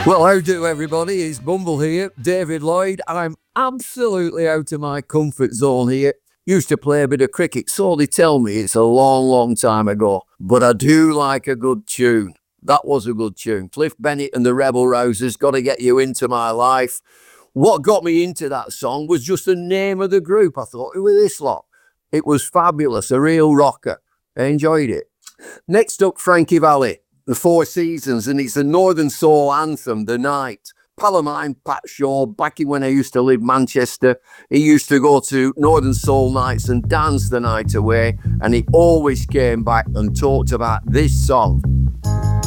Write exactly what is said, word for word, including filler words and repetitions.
Well, how do everybody? It's Bumble here, David Lloyd. I'm absolutely out of my comfort zone here. Used to play a bit of cricket, so they tell me it's a long, long time ago. But I do like a good tune. That was a good tune. Cliff Bennett and the Rebel Rousers, Got to Get You Into My Life. What got me into that song was just the name of the group. I thought, who are this lot? It was fabulous, a real rocker. I enjoyed it. Next up, Frankie Valli, The Four Seasons, and it's the Northern Soul anthem, The Night. Pal of mine, Pat Shaw, back in when I used to live Manchester, he used to go to Northern Soul nights and dance the night away, and he always came back and talked about this song.